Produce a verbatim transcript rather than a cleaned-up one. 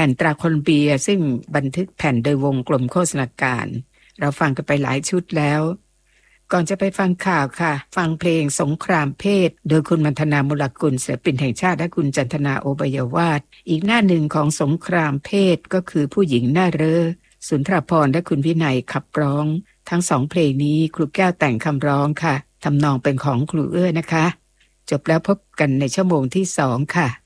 ผ่นตราโคลอมเบียซึ่งบันทึกแผ่นโดยวงกลมโฆษณาการเราฟังกันไปหลายชุดแล้วก่อนจะไปฟังข่าวค่ะฟังเพลงสงครามเพศโดยคุณมัณฑนามุลกุลศิลปินแห่งชาติและคุณจันทนาโอบายวาทอีกหน้าหนึ่งของสงครามเพศก็คือผู้หญิงหน้าเร่อสุนทรภรณ์และคุณวินัยขับร้องทั้งสองเพลงนี้ครูแก้วแต่งคำร้องค่ะทำนองเป็นของครูเอื้อนะคะจบแล้วพบกันในชั่วโมงที่สองค่ะ